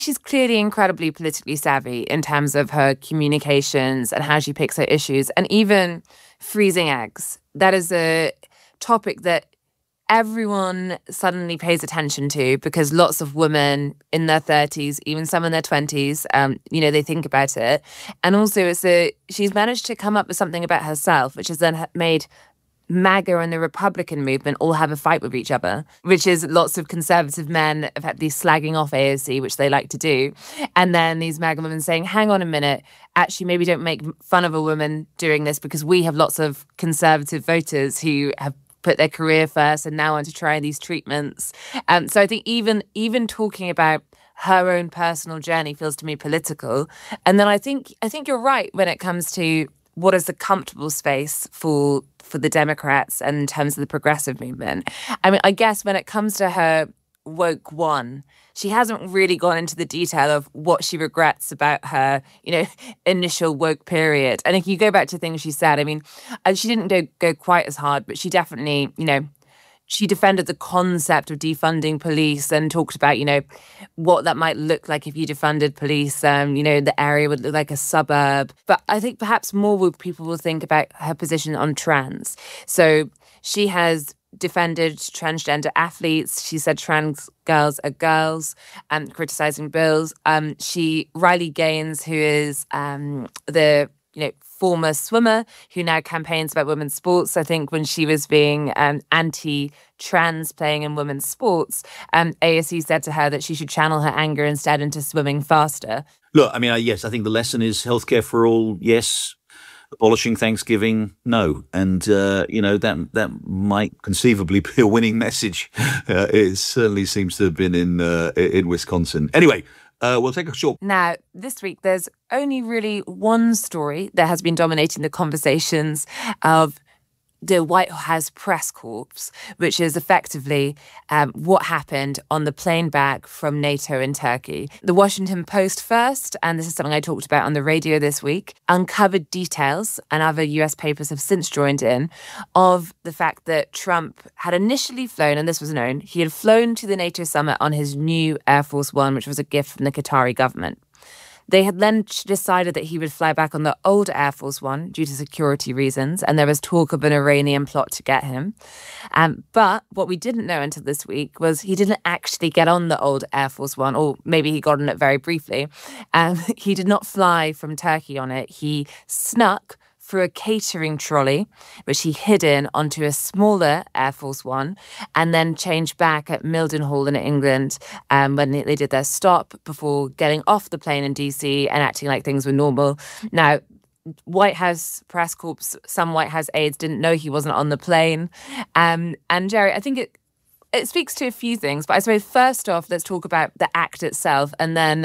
She's clearly incredibly politically savvy in terms of her communications and how she picks her issues, and even freezing eggs. That is a topic that everyone suddenly pays attention to because lots of women in their 30s, even some in their 20s, they think about it. And also, she's managed to come up with something about herself, which has then made MAGA and the Republican movement all have a fight with each other, which is lots of conservative men effectively slagging off AOC, which they like to do. And then these MAGA women saying, hang on a minute, actually, maybe don't make fun of a woman doing this because we have lots of conservative voters who have put their career first and now want to try these treatments. So I think even talking about her own personal journey feels to me political. And then I think you're right when it comes to what is the comfortable space for the Democrats and in terms of the progressive movement. I mean, I guess when it comes to her woke one, she hasn't really gone into the detail of what she regrets about her, initial woke period. And if you go back to things she said, I mean, she didn't go quite as hard, but she definitely, she defended the concept of defunding police and talked about, what that might look like if you defunded police. The area would look like a suburb. But I think perhaps more people will think about her position on trans. So she has defended transgender athletes. She said trans girls are girls, criticizing bills. Riley Gaines, who is the former swimmer who now campaigns about women's sports. I think when she was being anti-trans playing in women's sports, AOC said to her that she should channel her anger instead into swimming faster. Look, I mean, yes, I think the lesson is healthcare for all, yes. Abolishing Thanksgiving, no. And, that might conceivably be a winning message. It certainly seems to have been in Wisconsin. Anyway, we'll take a short... Now, this week, there's only really one story that has been dominating the conversations of the White House press corps, which is effectively what happened on the plane back from NATO in Turkey. The Washington Post first, and this is something I talked about on the radio this week, uncovered details, and other US papers have since joined in, of the fact that Trump had initially flown, and this was known, he had flown to the NATO summit on his new Air Force One, which was a gift from the Qatari government. They had then decided that he would fly back on the old Air Force One due to security reasons, and there was talk of an Iranian plot to get him. But what we didn't know until this week was he didn't actually get on the old Air Force One, or maybe he got on it very briefly. He did not fly from Turkey on it. He snuck through a catering trolley, which he hid in onto a smaller Air Force One, and then changed back at Mildenhall in England when they did their stop before getting off the plane in DC and acting like things were normal. Now, White House press corps, some White House aides didn't know he wasn't on the plane. And Jerry, I think it speaks to a few things, but I suppose first off, let's talk about the act itself, and then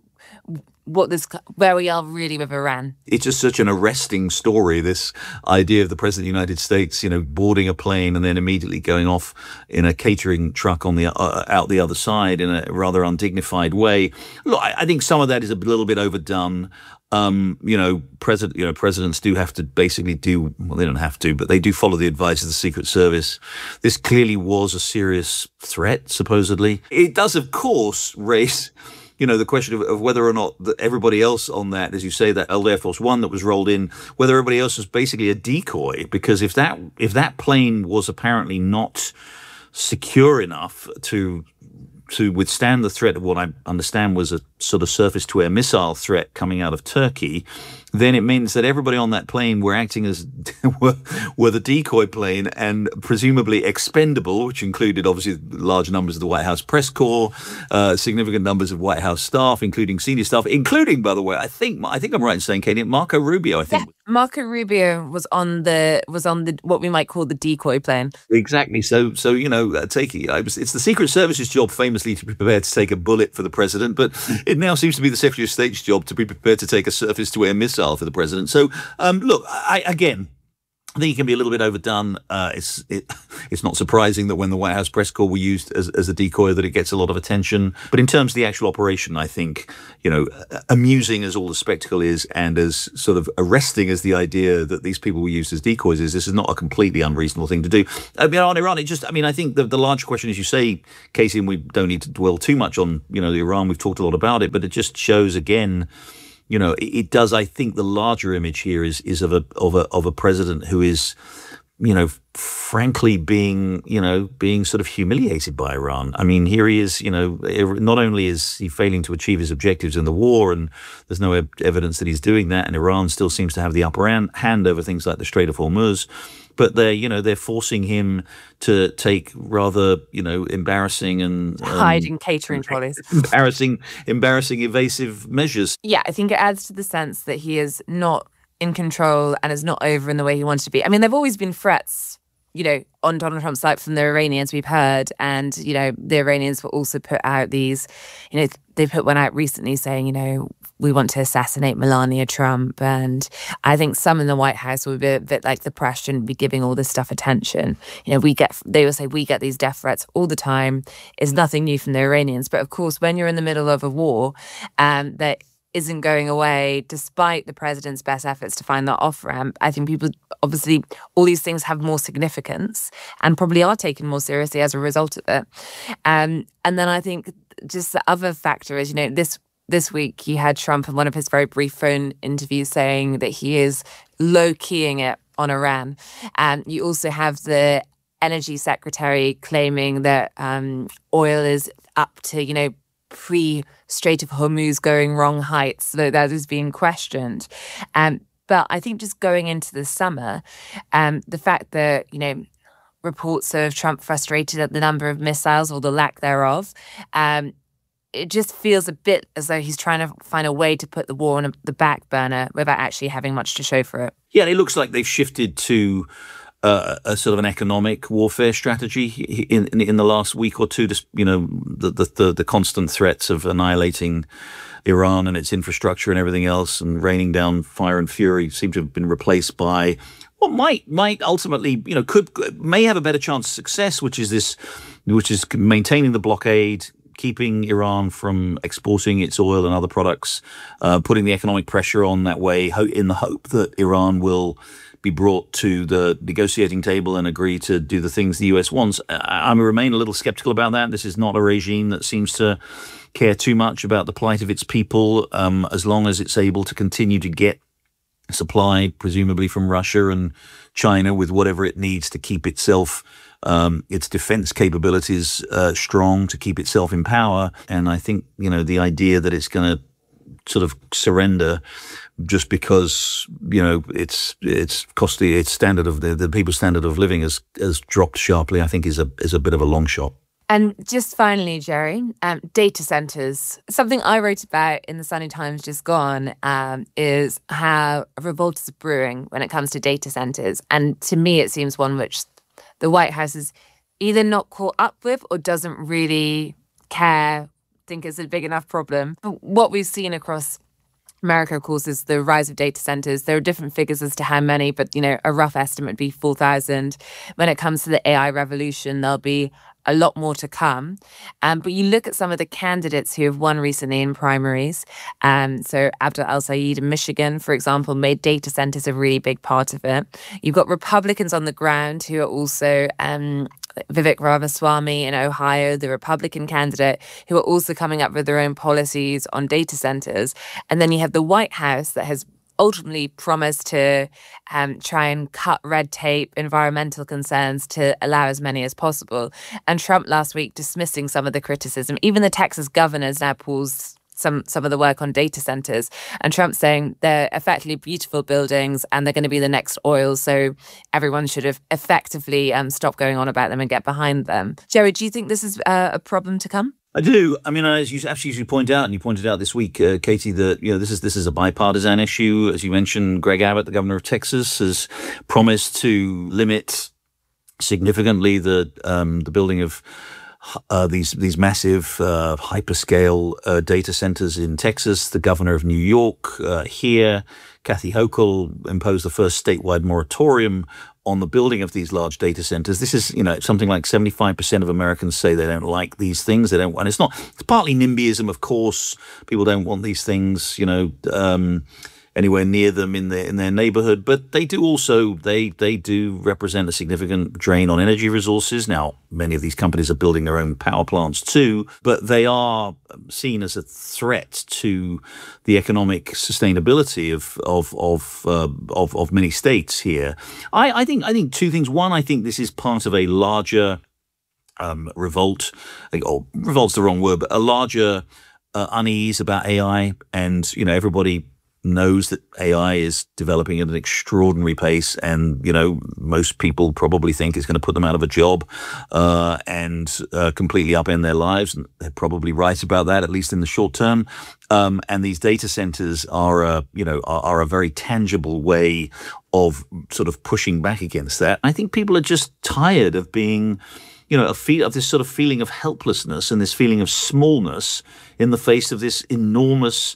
where we are really with Iran. It's just such an arresting story, this idea of the President of the United States, boarding a plane and then immediately going off in a catering truck on the out the other side in a rather undignified way. Look, I think some of that is a little bit overdone. Presidents do have to basically they don't have to, but they do follow the advice of the Secret Service. This clearly was a serious threat, supposedly. It does, of course, raise the question of whether or not everybody else on that, as you say, that old Air Force One that was rolled in, whether everybody else was basically a decoy. Because if that plane was apparently not secure enough to withstand the threat of what I understand was a sort of surface-to-air missile threat coming out of Turkey, then it means that everybody on that plane were acting as were the decoy plane and presumably expendable, which included obviously large numbers of the White House press corps, significant numbers of White House staff, including senior staff, including, by the way, I think I'm right in saying, Katie, Marco Rubio, I think. Yeah, Marco Rubio was on the what we might call the decoy plane. Exactly. So it's the Secret Service's job famously to be prepared to take a bullet for the president, but it now seems to be the Secretary of State's job to be prepared to take a surface-to-air missile for the president. So, look, I think it can be a little bit overdone. It's not surprising that when the White House press call were used as a decoy that it gets a lot of attention. But in terms of the actual operation, I think, amusing as all the spectacle is and as sort of arresting as the idea that these people were used as decoys is, this is not a completely unreasonable thing to do. I mean, on Iran, I think the larger question, as you say, Katie, and we don't need to dwell too much on, the Iran, we've talked a lot about it, but it just shows again, it does. I think the larger image here is of a president who is, frankly being sort of humiliated by Iran. I mean, here he is. Not only is he failing to achieve his objectives in the war, and there's no evidence that he's doing that, and Iran still seems to have the upper hand over things like the Strait of Hormuz. But they're forcing him to take rather, embarrassing and hiding catering trolleys, embarrassing evasive measures. Yeah, I think it adds to the sense that he is not in control and is not over in the way he wanted to be. I mean, there've always been threats, on Donald Trump's side from the Iranians, we've heard, and the Iranians will also put out these, they put one out recently saying, we want to assassinate Melania Trump. And I think some in the White House will be a bit like the press shouldn't be giving all this stuff attention. they will say, we get these death threats all the time. It's nothing new from the Iranians. But of course, when you're in the middle of a war that isn't going away, despite the president's best efforts to find that off-ramp, I think people, obviously, all these things have more significance and probably are taken more seriously as a result of it. And then I think just the other factor is, this week he had Trump in one of his very brief phone interviews saying that he is low-keying it on Iran. And you also have the energy secretary claiming that oil is up to, pre-Strait of Hormuz going wrong heights, so that is being questioned. But I think just going into the summer, the fact that, reports of Trump frustrated at the number of missiles or the lack thereof, it just feels a bit as though he's trying to find a way to put the war on the back burner without actually having much to show for it. Yeah, it looks like they've shifted to a sort of an economic warfare strategy in the last week or two. Just, the constant threats of annihilating Iran and its infrastructure and everything else, and raining down fire and fury, seem to have been replaced by what might ultimately, may have a better chance of success, which is maintaining the blockade, keeping Iran from exporting its oil and other products, putting the economic pressure on that way, in the hope that Iran will be brought to the negotiating table and agree to do the things the US wants. I remain a little skeptical about that. This is not a regime that seems to care too much about the plight of its people, as long as it's able to continue to get supply, presumably from Russia and China, with whatever it needs to keep itself, its defense capabilities strong, to keep itself in power. And I think, the idea that it's going to sort of surrender just because, it's costly, its standard of the people's standard of living has dropped sharply, I think is a bit of a long shot. And just finally, Jerry, data centers. Something I wrote about in the Sunday Times just gone is how a revolt is brewing when it comes to data centers. And to me, it seems one which the White House is either not caught up with or doesn't really care, think it's a big enough problem. But what we've seen across America, of course, is the rise of data centers. There are different figures as to how many, but, a rough estimate would be 4,000. When it comes to the AI revolution, there'll be a lot more to come. But you look at some of the candidates who have won recently in primaries. So Abdel El-Sayed in Michigan, for example, made data centers a really big part of it. You've got Republicans on the ground who are also Vivek Ramaswamy in Ohio, the Republican candidate, who are also coming up with their own policies on data centers. And then you have the White House that has ultimately promised to try and cut red tape, environmental concerns to allow as many as possible. And Trump last week dismissing some of the criticism. Even the Texas governor's now paused some of the work on data centers. And Trump saying they're effectively beautiful buildings and they're going to be the next oil. So everyone should have effectively stopped going on about them and get behind them. Jerry, do you think this is a problem to come? I do. I mean, as you point out, and you pointed out this week, Katie, that this is a bipartisan issue. As you mentioned, Greg Abbott, the governor of Texas, has promised to limit significantly the building of these massive hyperscale data centers in Texas. The governor of New York here, Kathy Hochul, imposed the first statewide moratorium on the building of these large data centers. This is, something like 75% of Americans say they don't like these things. They don't want. It's partly NIMBYism, of course. People don't want these things, anywhere near them in their neighborhood. But they do also they do represent a significant drain on energy resources. Now, many of these companies are building their own power plants too, but they are seen as a threat to the economic sustainability of many states here. I think two things. One, I think this is part of a larger revolt. Or revolt's the wrong word, but a larger unease about AI, and everybody knows that AI is developing at an extraordinary pace, and most people probably think it's going to put them out of a job and completely upend their lives, and they're probably right about that, at least in the short term. And these data centers are a very tangible way of sort of pushing back against that. I think people are just tired of being of this sort of feeling of helplessness and this feeling of smallness in the face of this enormous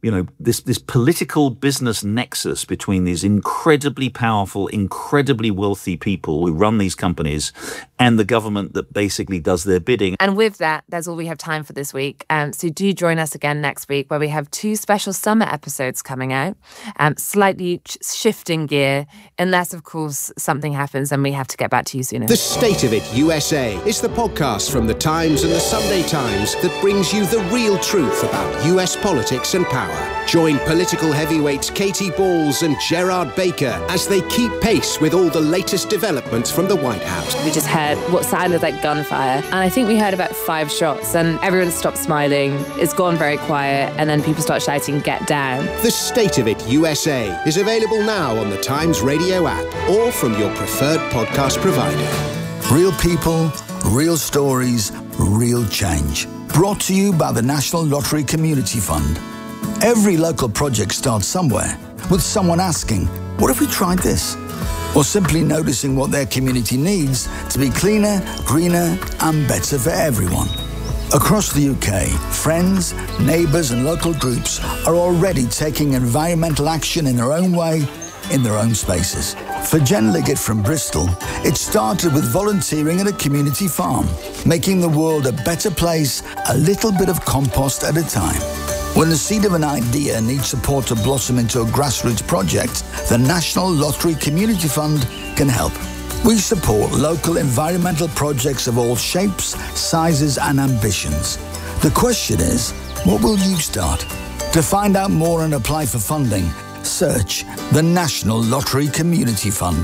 this political business nexus between these incredibly powerful, incredibly wealthy people who run these companies and the government that basically does their bidding. And with that, that's all we have time for this week. So do join us again next week, where we have 2 special summer episodes coming out, slightly shifting gear, unless, of course, something happens and we have to get back to you sooner. The State of It USA is the podcast from The Times and The Sunday Times that brings you the real truth about US politics and power. Join political heavyweights Katie Balls and Gerard Baker as they keep pace with all the latest developments from the White House. We just heard what sounded like gunfire, and I think we heard about 5 shots, and everyone stopped smiling. It's gone very quiet, and then people start shouting, "Get down." The State of It USA is available now on the Times Radio app or from your preferred podcast provider. Real people, real stories, real change. Brought to you by the National Lottery Community Fund. Every local project starts somewhere, with someone asking, what if we tried this? Or simply noticing what their community needs to be cleaner, greener, and better for everyone. Across the UK, friends, neighbours and local groups are already taking environmental action in their own way, in their own spaces. For Jen Liggett from Bristol, it started with volunteering at a community farm, making the world a better place, a little bit of compost at a time. When the seed of an idea needs support to blossom into a grassroots project, the National Lottery Community Fund can help. We support local environmental projects of all shapes, sizes and ambitions. The question is, what will you start? To find out more and apply for funding, search the National Lottery Community Fund.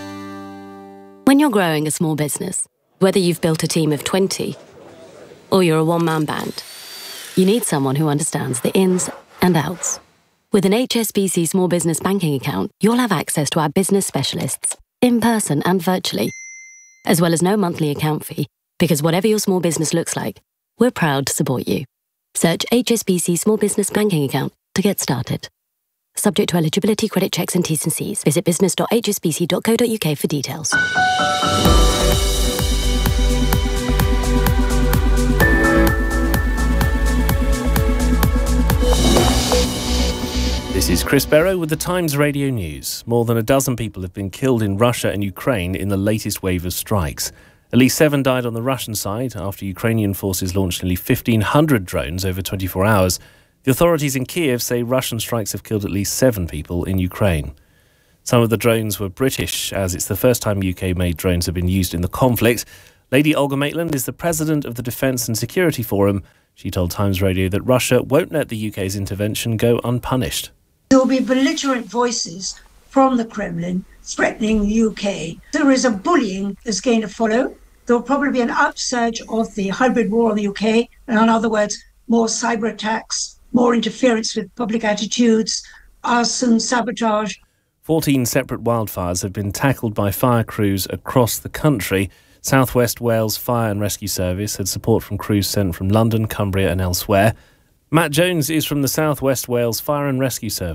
When you're growing a small business, whether you've built a team of 20 or you're a one-man band, you need someone who understands the ins and outs. With an HSBC Small Business Banking account, you'll have access to our business specialists, in person and virtually, as well as no monthly account fee, because whatever your small business looks like, we're proud to support you. Search HSBC Small Business Banking account to get started. Subject to eligibility, credit checks and T's and C's. Visit business.hsbc.co.uk for details. This is Chris Barrow with the Times Radio News. More than a dozen people have been killed in Russia and Ukraine in the latest wave of strikes. At least 7 died on the Russian side after Ukrainian forces launched nearly 1,500 drones over 24 hours. The authorities in Kiev say Russian strikes have killed at least 7 people in Ukraine. Some of the drones were British, as it's the first time UK-made drones have been used in the conflict. Lady Olga Maitland is the president of the Defence and Security Forum. She told Times Radio that Russia won't let the UK's intervention go unpunished. There will be belligerent voices from the Kremlin threatening the UK. There is a bullying that's going to follow. There will probably be an upsurge of the hybrid war on the UK. And in other words, more cyber attacks, more interference with public attitudes, arson, sabotage. 14 separate wildfires have been tackled by fire crews across the country. South West Wales Fire and Rescue Service had support from crews sent from London, Cumbria and elsewhere. Matt Jones is from the South West Wales Fire and Rescue Service.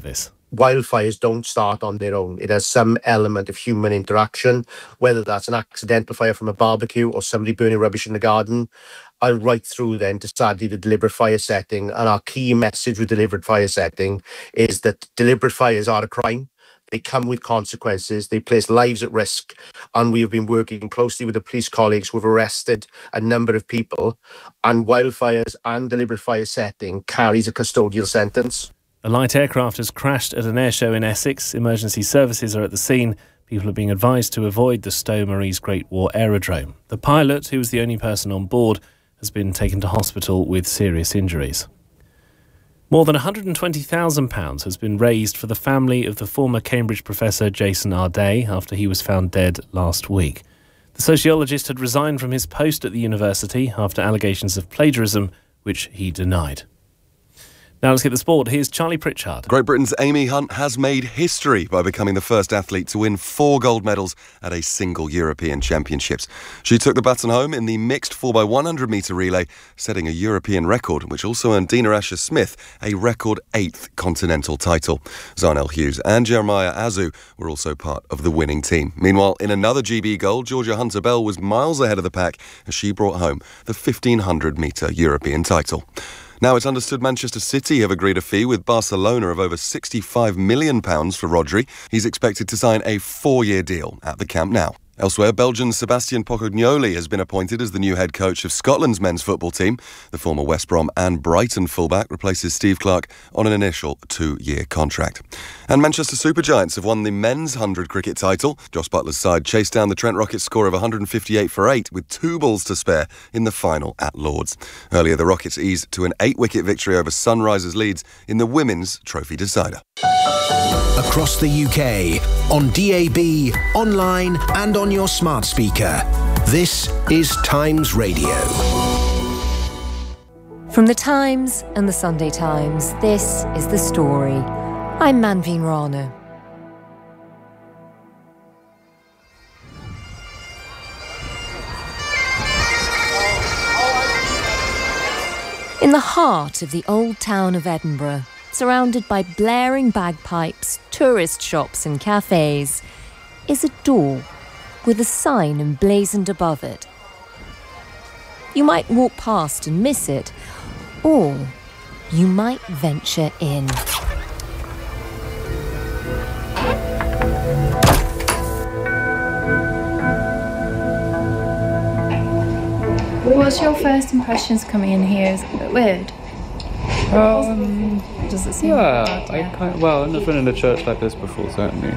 wildfires don't start on their own. It has some element of human interaction, whether that's an accidental fire from a barbecue or somebody burning rubbish in the garden, and right through then to sadly the deliberate fire setting. And our key message with deliberate fire setting is that deliberate fires are a crime. They come with consequences. They place lives at risk. And we have been working closely with the police colleagues who have arrested a number of people. And wildfires and deliberate fire setting carries a custodial sentence. A light aircraft has crashed at an airshow in Essex. Emergency services are at the scene. People are being advised to avoid the Stowe Marie's Great War Aerodrome. The pilot, who was the only person on board, has been taken to hospital with serious injuries. More than £120,000 has been raised for the family of the former Cambridge professor Jason Arday after he was found dead last week. The sociologist had resigned from his post at the university after allegations of plagiarism, which he denied. Now let's get the sport. Here's Charlie Pritchard. Great Britain's Amy Hunt has made history by becoming the first athlete to win 4 gold medals at a single European Championships. She took the baton home in the mixed 4x100 metre relay, setting a European record, which also earned Dina Asher-Smith a record 8th continental title. Zarnel Hughes and Jeremiah Azu were also part of the winning team. Meanwhile, in another GB gold, Georgia Hunter-Bell was miles ahead of the pack as she brought home the 1500 metre European title. Now it's understood Manchester City have agreed a fee with Barcelona of over £65 million for Rodri. He's expected to sign a 4-year deal at the Camp Nou. Elsewhere, Belgian's Sebastian Pocognoli has been appointed as the new head coach of Scotland's men's football team. The former West Brom and Brighton fullback replaces Steve Clarke on an initial 2-year contract. And Manchester Supergiants have won the men's 100 cricket title. Joss Butler's side chased down the Trent Rockets score of 158 for 8 with 2 balls to spare in the final at Lords. Earlier, the Rockets eased to an 8-wicket victory over Sunrisers Leeds in the women's trophy decider. Across the UK, on DAB, online and on your smart speaker. This is Times Radio. From the Times and the Sunday Times, this is The Story. I'm Manveen Rana. In the heart of the old town of Edinburgh, surrounded by blaring bagpipes, tourist shops and cafes, is a door with a sign emblazoned above it. You might walk past and miss it, or you might venture in. What's your first impressions coming in here? Is it a bit weird? Does it seem odd? I've never been in a church like this before, certainly.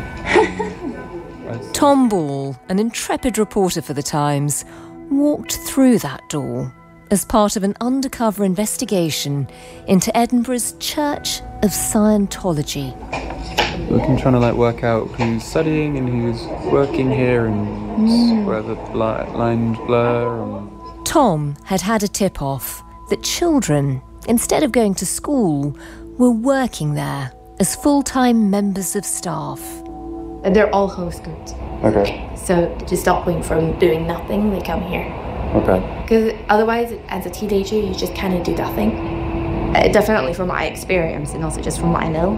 Tom Ball, an intrepid reporter for The Times, walked through that door as part of an undercover investigation into Edinburgh's Church of Scientology. We're trying to work out who's studying and who's working here and where the lines blur. Tom had a tip-off that children, instead of going to school, were working there as full-time members of staff. They're all homeschooled. Okay. So to stop them from doing nothing, they come here. Okay. Because otherwise, as a teenager, you just kind of do nothing. Definitely from my experience and also just from what I know.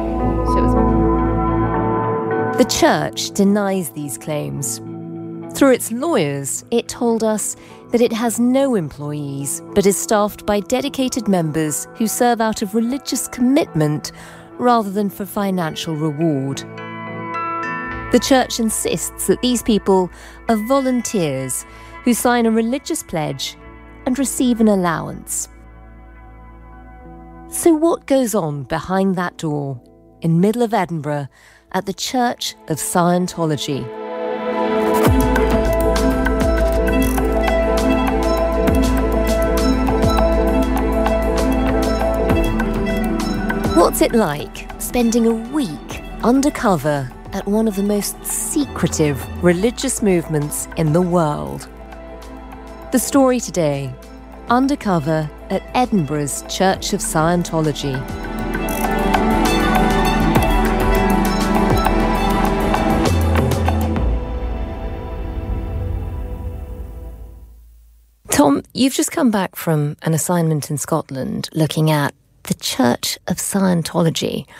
So The church denies these claims. Through its lawyers, it told us that it has no employees, but is staffed by dedicated members who serve out of religious commitment rather than for financial reward. The church insists that these people are volunteers who sign a religious pledge and receive an allowance. So what goes on behind that door in middle of Edinburgh at the Church of Scientology? What's it like spending a week undercover at one of the most secretive religious movements in the world? The story today, undercover at Edinburgh's Church of Scientology. Tom, you've just come back from an assignment in Scotland looking at the Church of Scientology.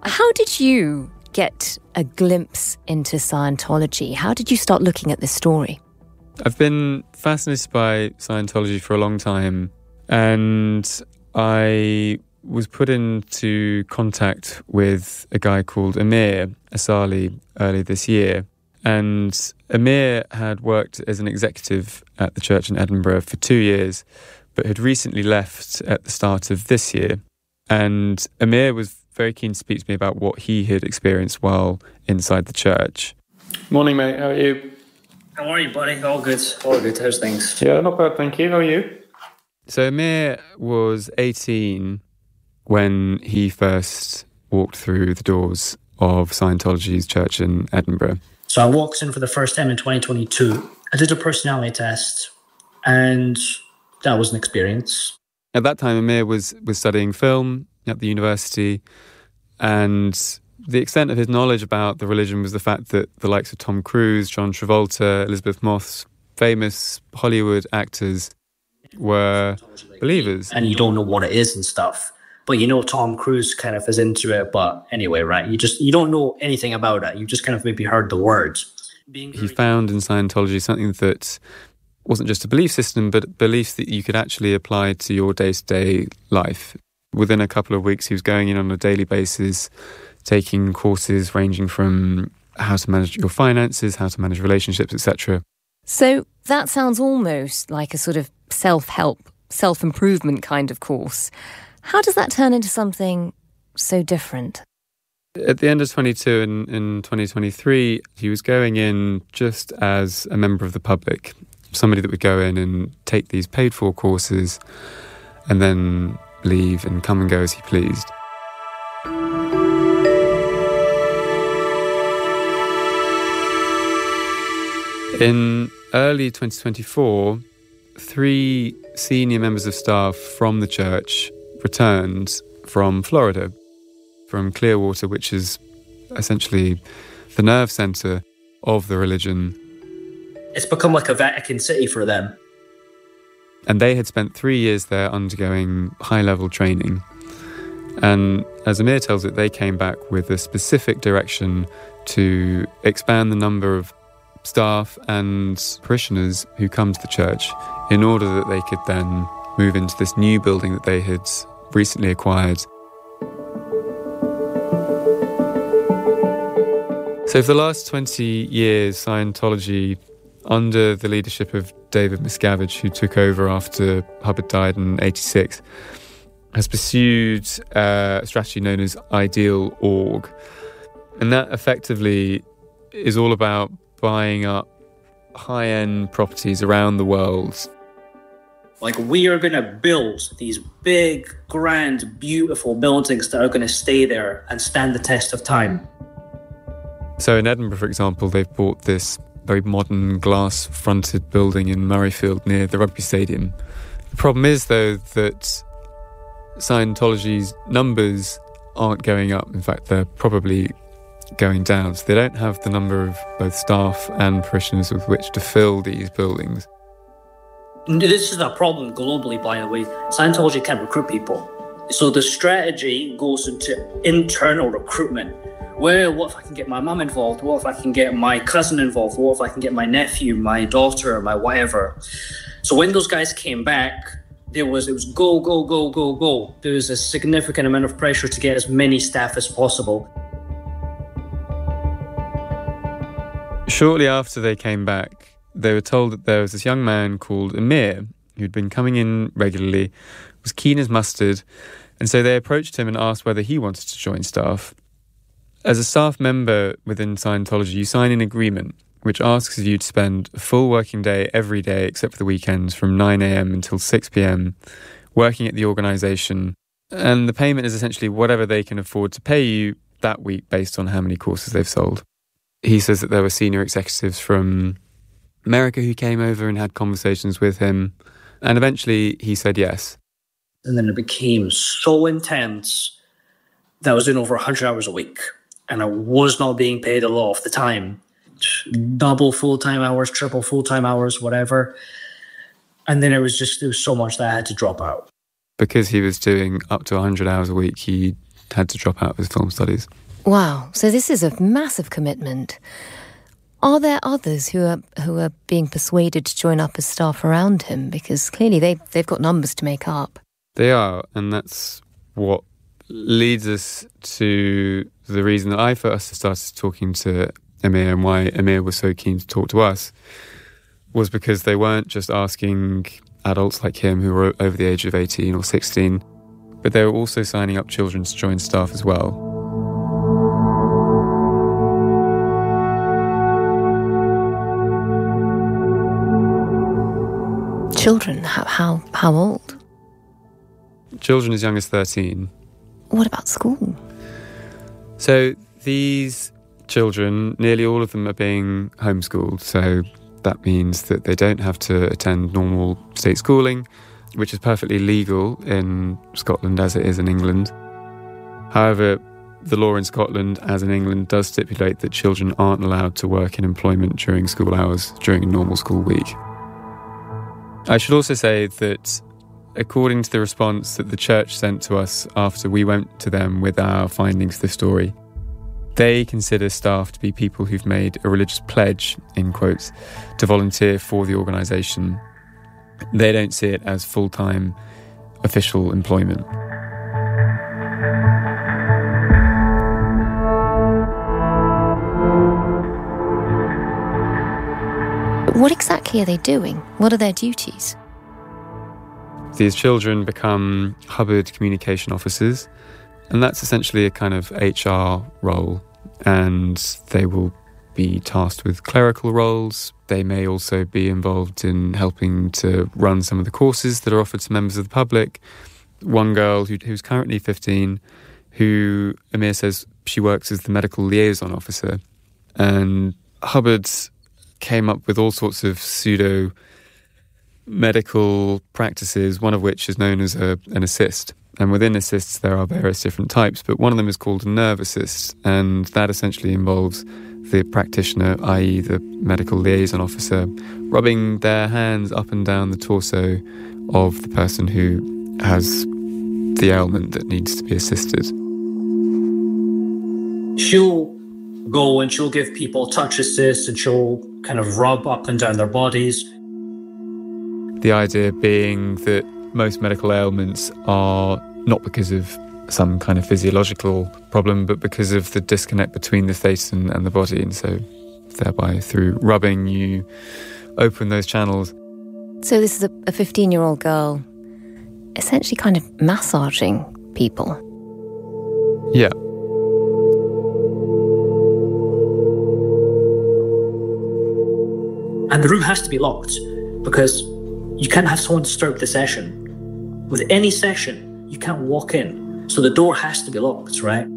How did you get a glimpse into Scientology? How did you start looking at this story? I've been fascinated by Scientology for a long time, and I was put into contact with a guy called Amir Asali early this year. And Amir had worked as an executive at the church in Edinburgh for 2 years, but had recently left at the start of this year. And Amir was very keen to speak to me about what he had experienced while inside the church. Morning, mate. How are you? How are you, buddy? All good. All good. How's things? Yeah, not bad, thank you. How are you? So Amir was 18 when he first walked through the doors of Scientology's church in Edinburgh. So I walked in for the first time in 2022. I did a personality test, and that was an experience. At that time, Amir was studying film at the university, and the extent of his knowledge about the religion was the fact that the likes of Tom Cruise, John Travolta, Elizabeth Moss, famous Hollywood actors were believers. And you don't know what it is and stuff. But you know Tom Cruise kind of is into it. But anyway, right, you don't know anything about it. You just kind of maybe heard the words. He found in Scientology something that wasn't just a belief system, but beliefs that you could actually apply to your day-to-day life. Within a couple of weeks, he was going in on a daily basis, taking courses ranging from how to manage your finances, how to manage relationships, etc. So that sounds almost like a sort of self-help, self-improvement kind of course. How does that turn into something so different? At the end of 22 in 2023, he was going in just as a member of the public, somebody that would go in and take these paid-for courses and then leave and come and go as he pleased. In early 2024, 3 senior members of staff from the church returned from Florida, from Clearwater, which is essentially the nerve centre of the religion. It's become like a Vatican City for them. And they had spent 3 years there undergoing high-level training. And as Amir tells it, they came back with a specific direction to expand the number of staff and parishioners who come to the church in order that they could then move into this new building that they had recently acquired. So for the last 20 years, Scientology, under the leadership of David Miscavige, who took over after Hubbard died in 86, has pursued a strategy known as Ideal Org. And that effectively is all about buying up high-end properties around the world. Like, we are going to build these big, grand, beautiful buildings that are going to stay there and stand the test of time. So in Edinburgh, for example, they've bought this very modern glass-fronted building in Murrayfield near the rugby stadium. The problem is, though, that Scientology's numbers aren't going up. In fact, they're probably going down. So they don't have the number of both staff and parishioners with which to fill these buildings. This is a problem globally, by the way. Scientology can't recruit people. So the strategy goes into internal recruitment. Well, what if I can get my mum involved? What if I can get my cousin involved? What if I can get my nephew, my daughter, my whatever? So when those guys came back, it was go, go, go, go, go. There was a significant amount of pressure to get as many staff as possible. Shortly after they came back, they were told that there was this young man called Amir who'd been coming in regularly, was keen as mustard, and so they approached him and asked whether he wanted to join staff. As a staff member within Scientology, you sign an agreement which asks of you to spend a full working day every day except for the weekends from 9 a.m. until 6 p.m. working at the organisation, and the payment is essentially whatever they can afford to pay you that week based on how many courses they've sold. He says that there were senior executives from America who came over and had conversations with him, and eventually he said yes. And then it became so intense that I was doing over 100 hours a week, and I was not being paid a lot of the time. Double full-time hours, triple full-time hours, whatever. And then there was so much that I had to drop out. Because he was doing up to 100 hours a week, he had to drop out of his film studies. Wow, so this is a massive commitment. Are there others who are being persuaded to join up as staff around him? Because clearly they've got numbers to make up. They are, and that's what leads us to the reason that I first started talking to Amir, and why Amir was so keen to talk to us, was because they weren't just asking adults like him who were over the age of 18 or 16, but they were also signing up children to join staff as well. Children? How old? Children as young as 13. What about school? So these children, nearly all of them are being homeschooled, so that means that they don't have to attend normal state schooling, which is perfectly legal in Scotland as it is in England. However, the law in Scotland, as in England, does stipulate that children aren't allowed to work in employment during school hours during a normal school week. I should also say that according to the response that the church sent to us after we went to them with our findings of the story, they consider staff to be people who've made a religious pledge, in quotes, to volunteer for the organisation. They don't see it as full-time official employment. What exactly are they doing? What are their duties? These children become Hubbard communication officers, and that's essentially a kind of HR role, and they will be tasked with clerical roles. They may also be involved in helping to run some of the courses that are offered to members of the public. One girl who's currently 15, who Amir says she works as the medical liaison officer, and Hubbard's came up with all sorts of pseudo-medical practices, one of which is known as an assist. And within assists, there are various different types, but one of them is called a nerve assist, and that essentially involves the practitioner, i.e. the medical liaison officer, rubbing their hands up and down the torso of the person who has the ailment that needs to be assisted. She'll go and she'll give people touch assists, and she'll kind of rub up and down their bodies. The idea being that most medical ailments are not because of some kind of physiological problem, but because of the disconnect between the face and the body. And so thereby, through rubbing, you open those channels. So this is a 15-year-old girl essentially kind of massaging people. Yeah. And the room has to be locked, because you can't have someone disturb the session. With any session, you can't walk in. So the door has to be locked, right?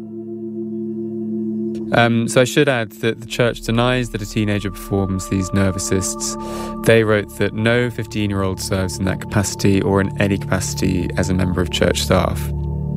So I should add that the church denies that a teenager performs these nerve assists. They wrote that no 15-year-old serves in that capacity or in any capacity as a member of church staff.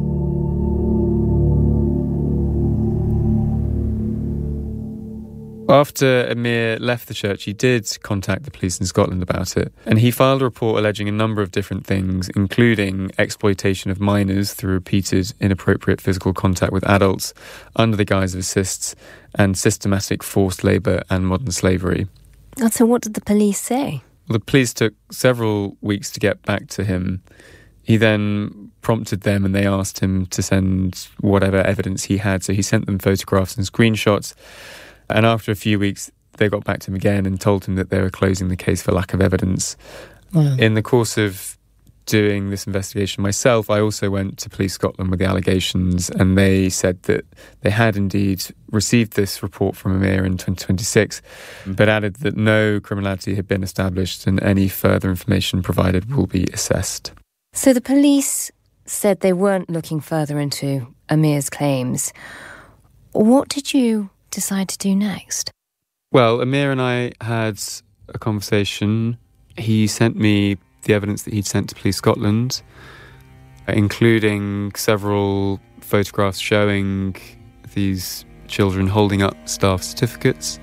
After Amir left the church, he did contact the police in Scotland about it, and he filed a report alleging a number of different things, including exploitation of minors through repeated inappropriate physical contact with adults under the guise of assists, and systematic forced labour and modern slavery. And so what did the police say? Well, the police took several weeks to get back to him. He then prompted them, and they asked him to send whatever evidence he had, so he sent them photographs and screenshots. And after a few weeks, they got back to him again and told him that they were closing the case for lack of evidence. Wow. In the course of doing this investigation myself, I also went to Police Scotland with the allegations, and they said that they had indeed received this report from Amir in 2026, but added that no criminality had been established and any further information provided will be assessed. So the police said they weren't looking further into Amir's claims. What did you decide to do next? Well, Amir and I had a conversation. He sent me the evidence that he'd sent to Police Scotland, including several photographs showing these children holding up staff certificates.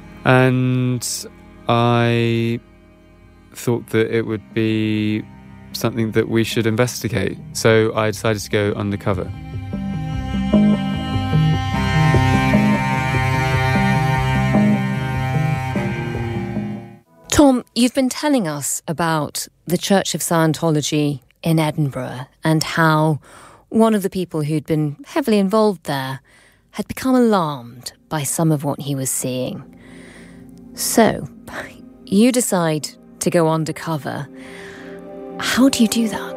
And I thought that it would be something that we should investigate. So I decided to go undercover. Tom, you've been telling us about the Church of Scientology in Edinburgh and how one of the people who'd been heavily involved there had become alarmed by some of what he was seeing. So, you decide to go undercover. How do you do that?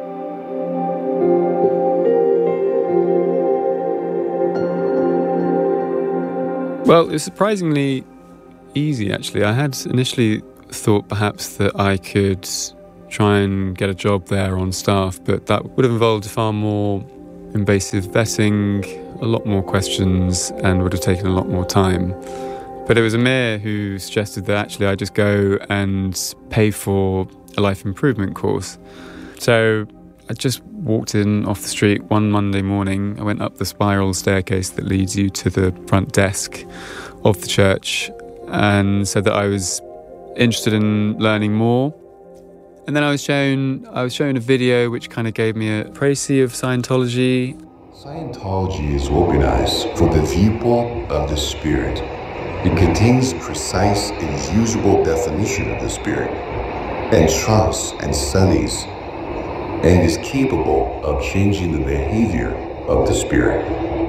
Well, it was surprisingly easy, actually. I had initially thought perhaps that I could try and get a job there on staff, but that would have involved far more invasive vetting, a lot more questions, and would have taken a lot more time. But it was Amir who suggested that actually I just go and pay for a life improvement course. So I just walked in off the street one Monday morning. I went up the spiral staircase that leads you to the front desk of the church and said that I was interested in learning more. And then I was shown a video which kind of gave me a précis of Scientology. Scientology is organized for the viewpoint of the spirit. It contains precise and usable definition of the spirit, and trumps and studies, and is capable of changing the behavior of the spirit.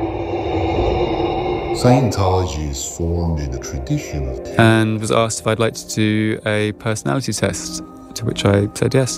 Scientology is formed in the tradition of... And was asked if I'd like to do a personality test, to which I said yes.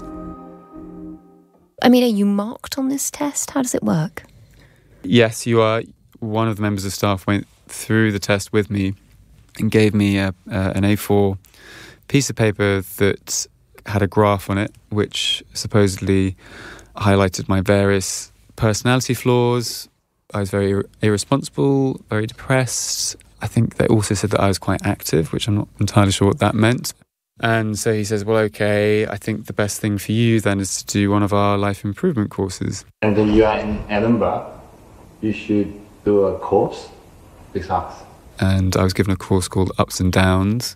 I mean, are you marked on this test? How does it work? Yes, you are. One of the members of staff went through the test with me and gave me an A4 piece of paper that had a graph on it, which supposedly highlighted my various personality flaws. I was very irresponsible, very depressed. I think they also said that I was quite active, which I'm not entirely sure what that meant. And so he says, well, okay, I think the best thing for you then is to do one of our life improvement courses. And then you are in Edinburgh, you should do a course with us. And I was given a course called Ups and Downs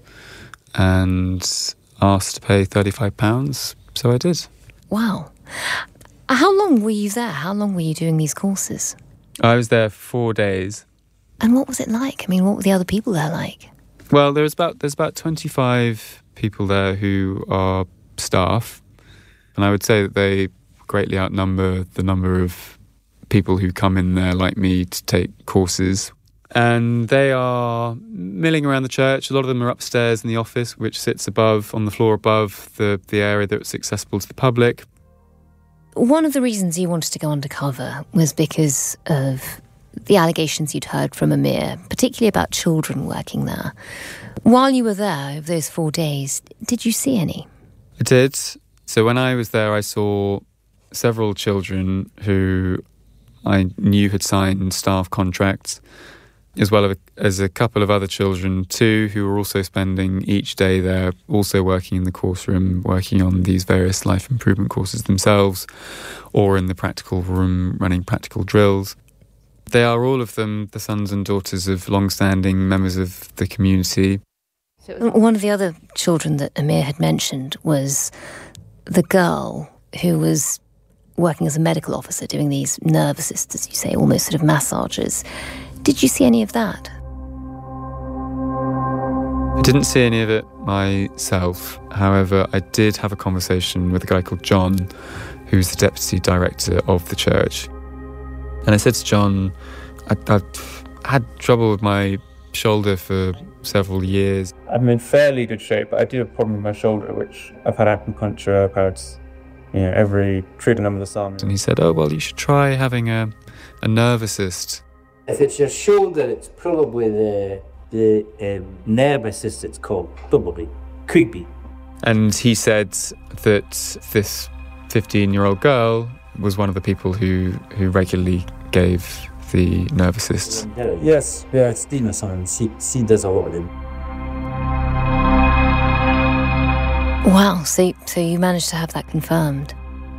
and asked to pay £35, so I did. Wow. How long were you there? How long were you doing these courses? I was there 4 days. And what was it like? I mean, what were the other people there like? Well, there's about 25 people there who are staff, and I would say that they greatly outnumber the number of people who come in there like me to take courses. And they are milling around the church. A lot of them are upstairs in the office, which sits on the floor above the area that's accessible to the public. One of the reasons you wanted to go undercover was because of the allegations you'd heard from Amir, particularly about children working there. While you were there over those 4 days, did you see any? I did. So when I was there, I saw several children who I knew had signed staff contracts, as well as a couple of other children too, who were also spending each day there, also working in the course room, working on these various life improvement courses themselves, or in the practical room running practical drills. They are all of them the sons and daughters of long-standing members of the community. One of the other children that Amir had mentioned was the girl who was working as a medical officer doing these nerve assists, as you say, almost sort of massages. Did you see any of that? I didn't see any of it myself. However, I did have a conversation with a guy called John, who's the deputy director of the church. And I said to John, I've had trouble with my shoulder for several years. I'm in fairly good shape, but I do have a problem with my shoulder, which I've had acupuncture, I've had every treatment under the sun. And he said, oh, well, you should try having a nerve assist. If it's your shoulder, it's probably the nerve assist, it's called, probably. Could be. And he said that this 15-year-old girl was one of the people who regularly gave the nerve assists. Yes, it's Dina Simon. She does a lot of them. Wow, so you managed to have that confirmed.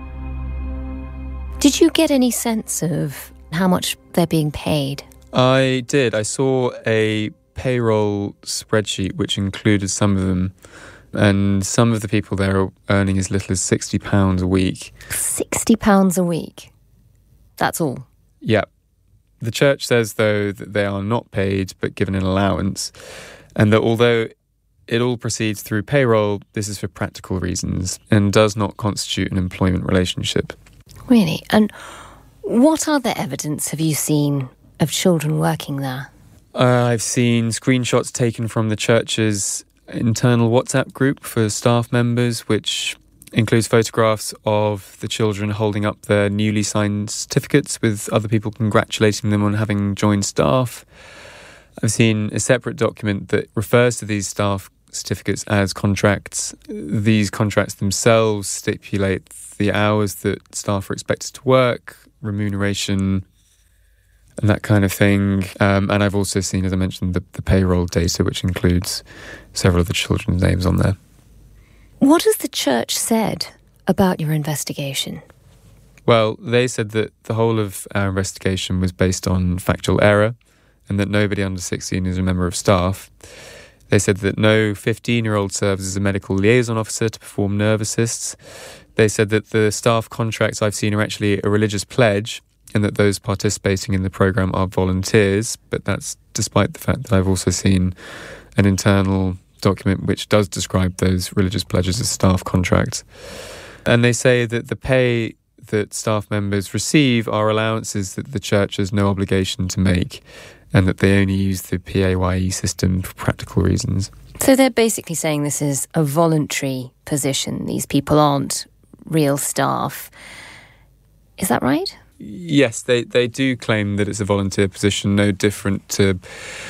Did you get any sense of how much they're being paid? I did. I saw a payroll spreadsheet which included some of them, And some of the people there are earning as little as £60 a week. £60 a week? That's all? Yep. The church says, though, that they are not paid but given an allowance, and that although it all proceeds through payroll, this is for practical reasons and does not constitute an employment relationship. Really? And what other evidence have you seen of children working there? I've seen screenshots taken from the church's internal WhatsApp group for staff members, which includes photographs of the children holding up their newly signed certificates with other people congratulating them on having joined staff. I've seen a separate document that refers to these staff certificates as contracts. These contracts themselves stipulate the hours that staff are expected to work, remuneration, and that kind of thing. And I've also seen, as I mentioned, the payroll data, which includes several of the children's names on there. What has the church said about your investigation? Well, they said that the whole of our investigation was based on factual error and that nobody under 16 is a member of staff. They said that no 15-year-old serves as a medical liaison officer to perform nerve assists. They said that the staff contracts I've seen are actually a religious pledge and that those participating in the programme are volunteers, but that's despite the fact that I've also seen an internal document which does describe those religious pledges as staff contracts. And they say that the pay that staff members receive are allowances that the church has no obligation to make and that they only use the PAYE system for practical reasons. So they're basically saying this is a voluntary position. These people aren't real staff. Is that right? Yes, they do claim that it's a volunteer position, no different to,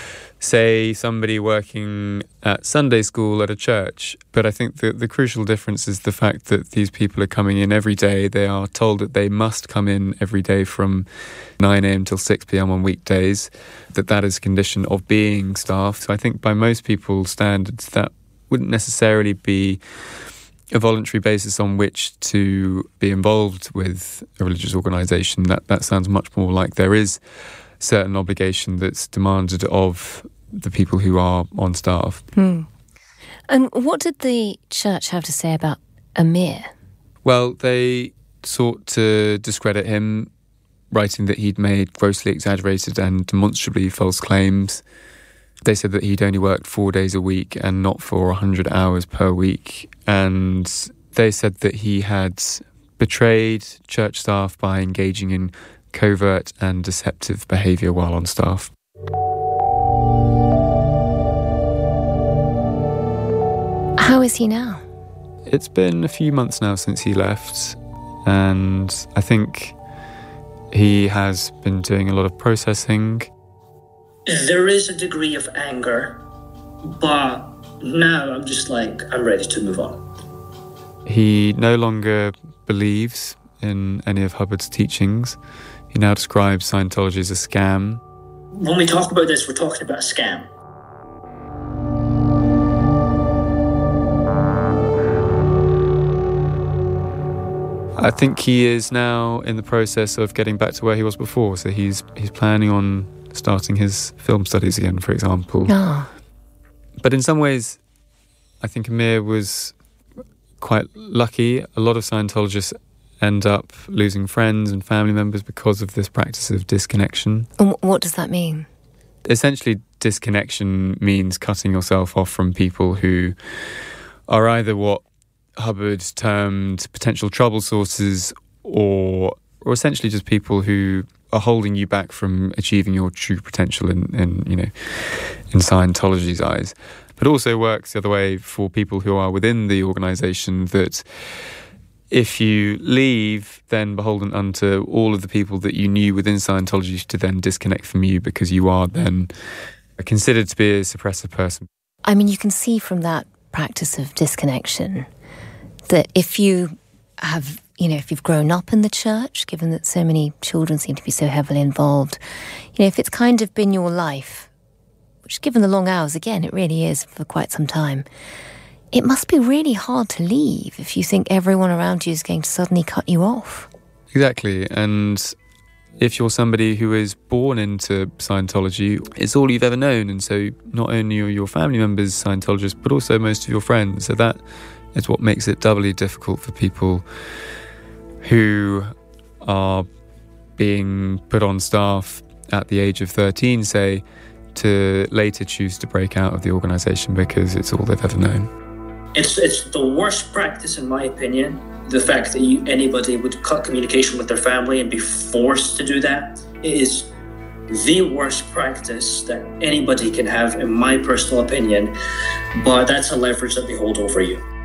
say, somebody working at Sunday school at a church. But I think the crucial difference is the fact that these people are coming in every day. They are told that they must come in every day from 9 a.m. till 6 p.m. on weekdays, that is a condition of being staff. So I think by most people's standards, that wouldn't necessarily be a voluntary basis on which to be involved with a religious organisation. That sounds much more like there is certain obligation that's demanded of the people who are on staff. And what did the church have to say about Amir? Well, they sought to discredit him, writing that he'd made grossly exaggerated and demonstrably false claims. They said that he'd only worked 4 days a week and not for 100 hours per week. And they said that he had betrayed church staff by engaging in covert and deceptive behaviour while on staff. How is he now? It's been a few months now since he left, and I think he has been doing a lot of processing. There is a degree of anger, but now I'm just like, I'm ready to move on. He no longer believes in any of Hubbard's teachings. He now describes Scientology as a scam. When we talk about this, we're talking about a scam. I think he is now in the process of getting back to where he was before. So he's planning on starting his film studies again, for example. Oh. But in some ways, I think Amir was quite lucky. A lot of Scientologists end up losing friends and family members because of this practice of disconnection. And what does that mean? Essentially, disconnection means cutting yourself off from people who are either what Hubbard termed potential trouble sources or essentially just people who are holding you back from achieving your true potential in Scientology's eyes. But also works the other way for people who are within the organisation, that if you leave, then beholden unto all of the people that you knew within Scientology to then disconnect from you because you are then considered to be a suppressive person. I mean, you can see from that practice of disconnection that if you have, if you've grown up in the church, given that so many children seem to be so heavily involved, if it's kind of been your life, which given the long hours, again, it really is for quite some time, it must be really hard to leave if you think everyone around you is going to suddenly cut you off. Exactly. And if you're somebody who is born into Scientology, it's all you've ever known. And so not only are your family members Scientologists, but also most of your friends. So that is what makes it doubly difficult for people who are being put on staff at the age of 13, say, to later choose to break out of the organisation because it's all they've ever known. It's the worst practice, in my opinion. The fact that anybody would cut communication with their family and be forced to do that, it is the worst practice that anybody can have, in my personal opinion. But that's a leverage that they hold over you.